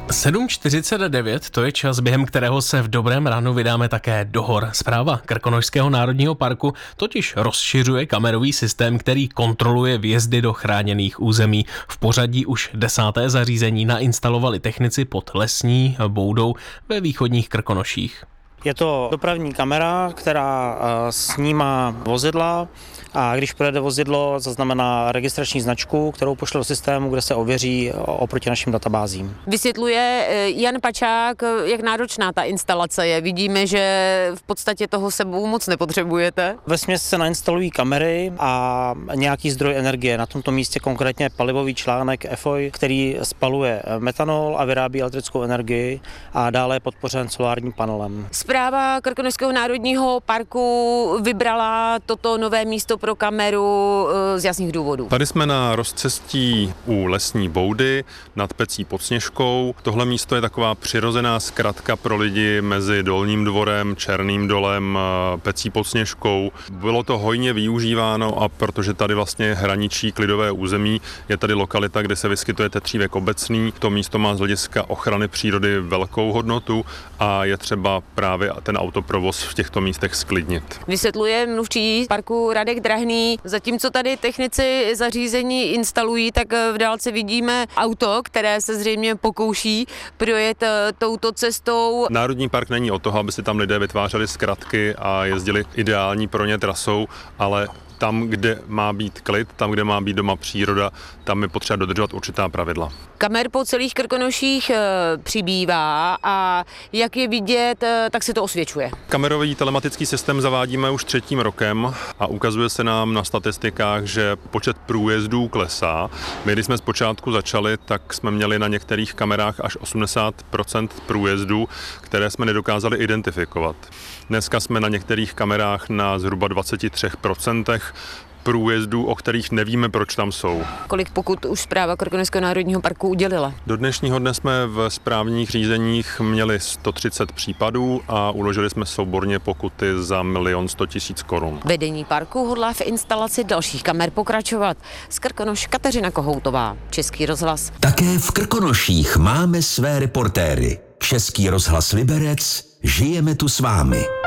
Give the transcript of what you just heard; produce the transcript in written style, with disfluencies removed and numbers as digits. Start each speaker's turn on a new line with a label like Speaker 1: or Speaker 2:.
Speaker 1: 7:49, to je čas, během kterého se v dobrém ránu vydáme také do hor. Správa Krkonošského národního parku totiž rozšiřuje kamerový systém, který kontroluje vjezdy do chráněných území. V pořadí už 10. zařízení nainstalovali technici pod Lesní boudou ve východních Krkonoších.
Speaker 2: Je to dopravní kamera, která snímá vozidla a když projede vozidlo, zaznamená registrační značku, kterou pošle do systému, kde se ověří oproti našim databázím.
Speaker 3: Vysvětluje Jan Pačák, jak náročná ta instalace je. Vidíme, že v podstatě toho sebou moc nepotřebujete.
Speaker 2: Vesměs se nainstalují kamery a nějaký zdroj energie. Na tomto místě konkrétně palivový článek EFOI, který spaluje metanol a vyrábí elektrickou energii a dále je podpořen solárním panelem.
Speaker 3: Správa Krkonošského národního parku vybrala toto nové místo pro kameru z jasných důvodů.
Speaker 4: Tady jsme na rozcestí u Lesní boudy nad Pecí pod Sněžkou. Tohle místo je taková přirozená zkratka pro lidi mezi Dolním dvorem, Černým dolem, Pecí pod Sněžkou. Bylo to hojně využíváno a protože tady vlastně hraničí klidové území, je tady lokalita, kde se vyskytuje tetřívek obecný. To místo má z hlediska ochrany přírody velkou hodnotu a je třeba právě ten autoprovoz v těchto místech sklidnit.
Speaker 3: Vysvětluje mluvčí parku Radek Drahný. Zatímco tady technici zařízení instalují, tak v dálce vidíme auto, které se zřejmě pokouší projet touto cestou.
Speaker 4: Národní park není o toho, aby si tam lidé vytvářeli zkratky a jezdili ideální pro ně trasou, ale tam, kde má být klid, tam, kde má být doma příroda, tam je potřeba dodržovat určitá pravidla.
Speaker 3: Kamer po celých Krkonoších přibývá a jak je vidět, tak se to osvědčuje.
Speaker 4: Kamerový telematický systém zavádíme už 3. rokem a ukazuje se nám na statistikách, že počet průjezdů klesá. My, když jsme zpočátku začali, tak jsme měli na některých kamerách až 80% průjezdů, které jsme nedokázali identifikovat. Dneska jsme na některých kamerách na zhruba 23% průjezdů, o kterých nevíme, proč tam jsou.
Speaker 3: Kolik pokut už správa Krkonošského národního parku udělila?
Speaker 4: Do dnešního dne jsme v správních řízeních měli 130 případů a uložili jsme souborně pokuty za 1 100 000 korun.
Speaker 3: Vedení parku hodlá v instalaci dalších kamer pokračovat. Z Krkonoš Kateřina Kohoutová, Český rozhlas.
Speaker 5: Také v Krkonoších máme své reportéry. Český rozhlas Liberec, žijeme tu s vámi.